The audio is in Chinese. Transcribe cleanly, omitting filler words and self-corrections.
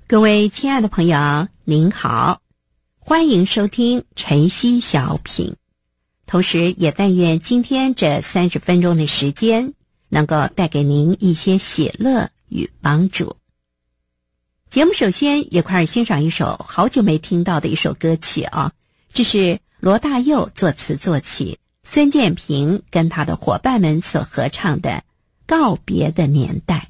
各位亲爱的朋友，您好，欢迎收听晨曦小品。同时也但愿今天这30分钟的时间能够带给您一些喜乐与帮助。节目首先也快欣赏一首好久没听到的一首歌曲啊，这是罗大佑作词作曲，孙建平跟他的伙伴们所合唱的《告别的年代》。